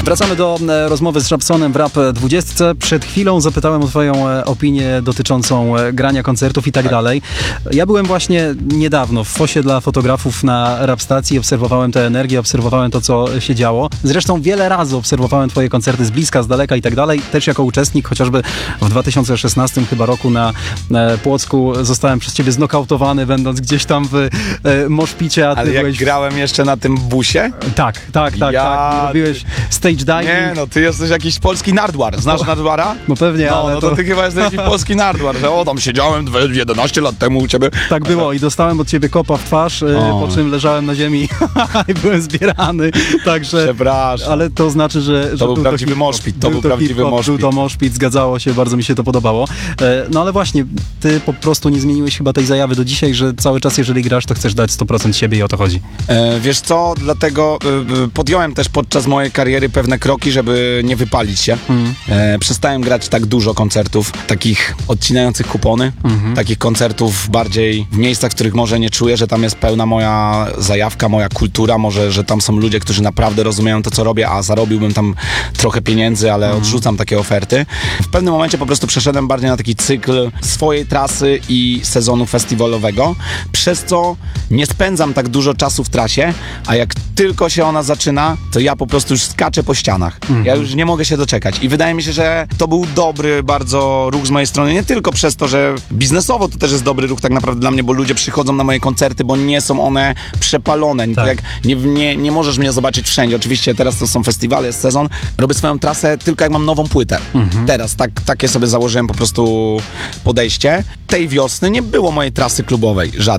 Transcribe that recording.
Wracamy do rozmowy z Żabsonem w Rap 20. Przed chwilą zapytałem o twoją opinię dotyczącą grania koncertów i tak dalej. Ja byłem właśnie niedawno w fosie dla fotografów na Rap Stacji, obserwowałem tę energię, obserwowałem to, co się działo. Zresztą wiele razy obserwowałem twoje koncerty z bliska, z daleka i tak dalej. Też jako uczestnik, chociażby w 2016 chyba roku na Płocku zostałem przez ciebie znokautowany, będąc gdzieś tam w moszpicie. Ale jak grałem jeszcze na tym busie? Tak. Robiłeś stage diving. Nie, no ty jesteś jakiś polski nardwar. Znasz nardwara? No pewnie, ale no to ty chyba jesteś jakiś polski nardwar, że tam siedziałem 11 lat temu u ciebie. Tak było i dostałem od ciebie kopa w twarz, po czym leżałem na ziemi i byłem zbierany, także... Przepraszam. Ale to znaczy, że To był prawdziwy moshpit, Był to moshpit, zgadzało się, bardzo mi się to podobało. No ale właśnie, ty po prostu nie zmieniłeś chyba tej zajawy do dzisiaj, że cały czas, jeżeli grasz, to chcesz dać 100% siebie i o to chodzi. Wiesz co, dlatego podjąłem też podczas mojej kariery pewne kroki, żeby nie wypalić się. Przestałem grać tak dużo koncertów, takich odcinających kupony, takich koncertów bardziej w miejscach, w których może nie czuję, że tam jest pełna moja zajawka, moja kultura, może, że tam są ludzie, którzy naprawdę rozumieją to, co robię, a zarobiłbym tam trochę pieniędzy, ale odrzucam takie oferty. W pewnym momencie po prostu przeszedłem bardziej na taki cykl swojej trasy i sezonu festiwalowego, przez co nie spędzam tak dużo czasu w trasie, a jak tylko się ona zaczyna, to ja po prostu już skaczę po ścianach. Ja już nie mogę się doczekać i wydaje mi się, że to był dobry bardzo ruch z mojej strony, nie tylko przez to, że biznesowo to też jest dobry ruch tak naprawdę dla mnie, bo ludzie przychodzą na moje koncerty, bo nie są one przepalone. Tak. Jak nie możesz mnie zobaczyć wszędzie. Oczywiście teraz to są festiwale, jest sezon. Robię swoją trasę tylko jak mam nową płytę. Teraz takie sobie założyłem po prostu podejście. Tej wiosny nie było mojej trasy klubowej, żadnej.